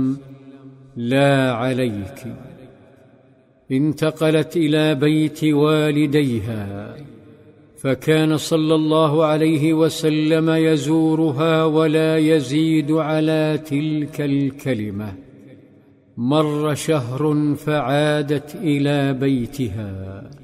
لا عليك. انتقلت إلى بيت والديها، فكان صلى الله عليه وسلم يزورها ولا يزيد على تلك الكلمة. مر شهر فعادت إلى بيتها،